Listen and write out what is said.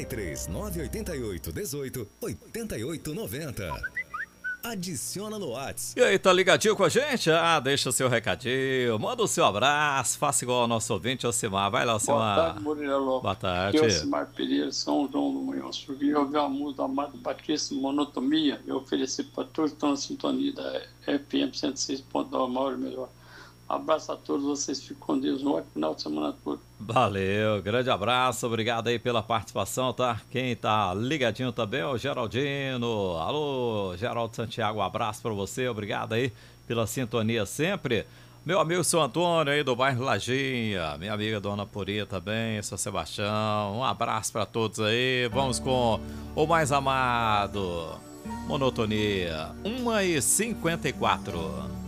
33 988 18 88 90. Adiciona no WhatsApp. E aí, tá ligadinho com a gente? Deixa o seu recadinho, manda o seu abraço, faça igual ao nosso ouvinte, Alcimar. Vai lá, Alcimar. Boa tarde, Murilo. Boa tarde. Aqui é Alcimar Pereira, São João do Manhuço. Eu ouvi uma música da Amado Batista, Monotonia. Eu ofereci para todos que estão na sintonia da FM 106.9, maior e melhor. Abraço a todos, vocês ficam com Deus. Um ótimo final de semana todo. Valeu, grande abraço, obrigado aí pela participação, tá? Quem tá ligadinho também é o Geraldino. Alô, Geraldo Santiago, um abraço pra você, obrigado aí pela sintonia sempre. Meu amigo São Antônio aí do bairro Lajinha, minha amiga Dona Purinha também, São Sebastião, um abraço pra todos aí. Vamos com o mais amado, Monotonia, 1h54.